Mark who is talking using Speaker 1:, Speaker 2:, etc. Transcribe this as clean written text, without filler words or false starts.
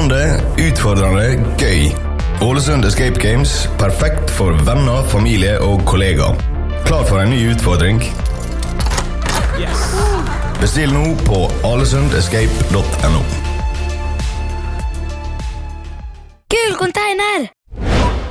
Speaker 1: Spennende, utfordrende, gøy. Ålesund Escape Games, perfekt for venner, familie og kollegaer. Klar for en ny utfordring? Yes. Bestill nå på alesundescape.no.
Speaker 2: Kul container!